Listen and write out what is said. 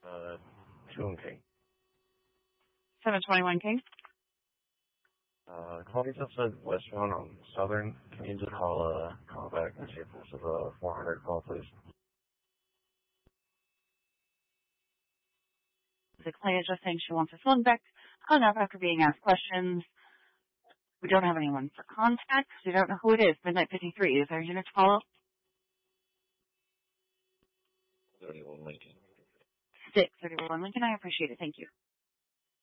2 King. 721 King. Call me just said West one on Southern. Can you just call back and see if this is a 400 call, please? The client just saying she wants her phone back, hung up after being asked questions. We don't have anyone for contact. We don't know who it is. Midnight 53. Is there a unit to follow? 31 Lincoln. 631 Lincoln. I appreciate it. Thank you.